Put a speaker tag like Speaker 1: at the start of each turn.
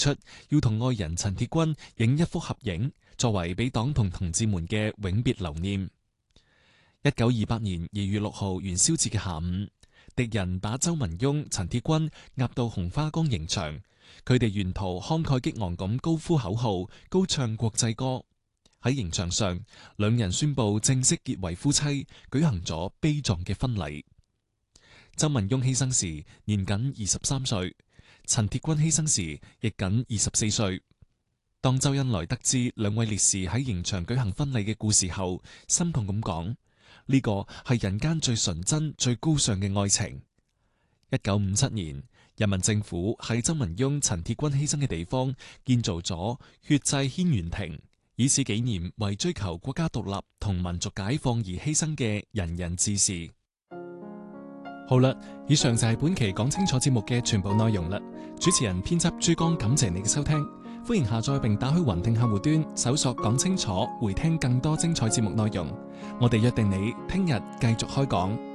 Speaker 1: 出要同愛人陳鐵軍影一幅合影，作為俾黨同同志們嘅永別留念。1928年2月6號元宵節嘅下午，敵人把周文雍、陳鐵軍押到紅花崗刑場，佢哋沿途慷慨激昂咁高呼口號，高唱國際歌。喺刑場上，兩人宣布正式結為夫妻，舉行咗悲壯嘅婚禮。周文雍犧牲時年僅23歲，陳鐵軍犧牲時亦僅24歲。當周恩來得知兩位烈士喺刑場舉行婚禮嘅故事後，心痛咁講：呢個係人間最純真、最高尚嘅愛情。1957年，人民政府喺周文雍、陳鐵軍犧牲嘅地方建造咗血祭軒轅亭，以此紀念為追求國家獨立同民族解放而犧牲嘅仁人志士。好啦，以上就係本期講清楚節目嘅全部內容啦。主持人編輯朱剛，感謝你嘅收聽，歡迎下載並打開雲聽客戶端，搜索講清楚，回聽更多精彩節目內容。我哋約定你聽日繼續開講。